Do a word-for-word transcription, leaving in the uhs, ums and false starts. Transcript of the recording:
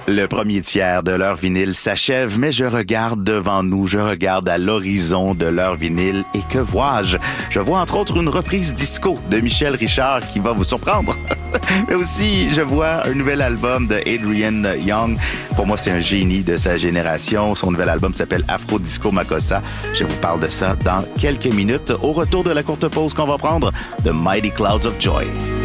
Le premier tiers de leur vinyle s'achève, mais je regarde devant nous, je regarde à l'horizon de leur vinyle et que vois-je? Je vois entre autres une reprise disco de Michel Richard qui va vous surprendre. Mais aussi, je vois un nouvel album de Adrian Young. Pour moi, c'est un génie de sa génération. Son nouvel album s'appelle Afro Disco Makossa. Je vous parle de ça dans quelques minutes. Au retour de la courte pause qu'on va prendre, The Mighty Clouds of Joy.